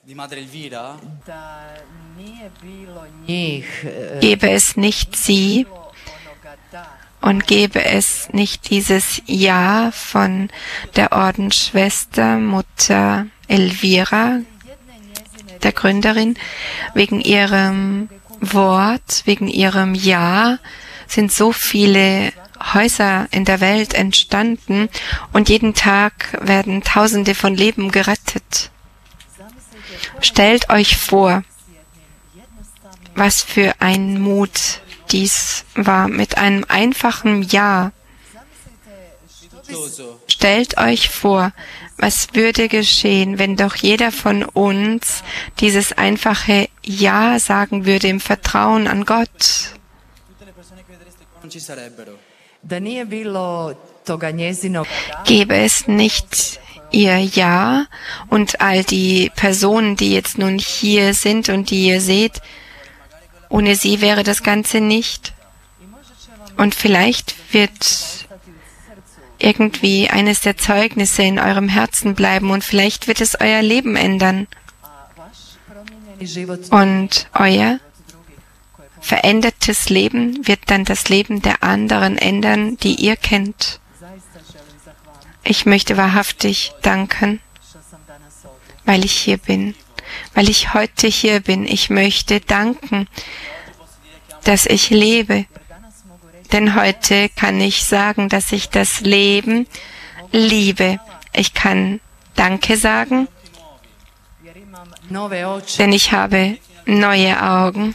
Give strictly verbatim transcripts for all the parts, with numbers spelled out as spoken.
Gäbe es nicht sie und gäbe es nicht dieses Ja von der Ordensschwester Mutter Elvira, der Gründerin, wegen ihrem Wort, wegen ihrem Ja sind so viele Häuser in der Welt entstanden und jeden Tag werden Tausende von Leben gerettet. Stellt euch vor, was für ein Mut dies war, mit einem einfachen Ja. Stellt euch vor, was würde geschehen, wenn doch jeder von uns dieses einfache Ja sagen würde im Vertrauen an Gott. Gäbe es nicht ihr Ja und all die Personen, die jetzt nun hier sind und die ihr seht, ohne sie wäre das Ganze nicht. Und vielleicht wird irgendwie eines der Zeugnisse in eurem Herzen bleiben und vielleicht wird es euer Leben ändern. Und euer verändertes Leben wird dann das Leben der anderen ändern, die ihr kennt. Ich möchte wahrhaftig danken, weil ich hier bin, weil ich heute hier bin. Ich möchte danken, dass ich lebe. Denn heute kann ich sagen, dass ich das Leben liebe. Ich kann Danke sagen, denn ich habe neue Augen.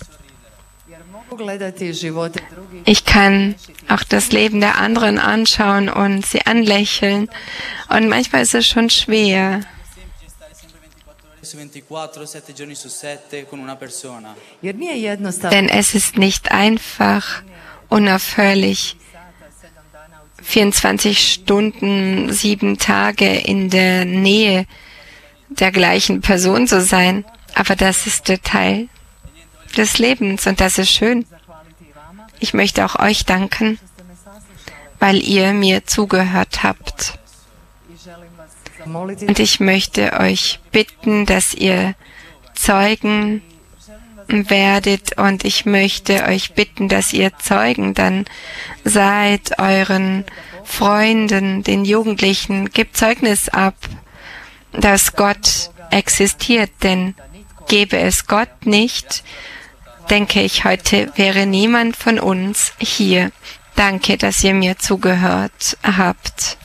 Ich kann auch das Leben der anderen anschauen und sie anlächeln. Und manchmal ist es schon schwer. Denn es ist nicht einfach, unaufhörlich vierundzwanzig Stunden, sieben Tage in der Nähe der gleichen Person zu sein. Aber das ist der Teil des Lebens und das ist schön. Ich möchte auch euch danken, weil ihr mir zugehört habt. Und ich möchte euch bitten, dass ihr Zeugen werdet und ich möchte euch bitten, dass ihr Zeugen dann seid euren Freunden, den Jugendlichen. Gebt Zeugnis ab, dass Gott existiert, denn gäbe es Gott nicht, denke ich, heute wäre niemand von uns hier. Danke, dass ihr mir zugehört habt.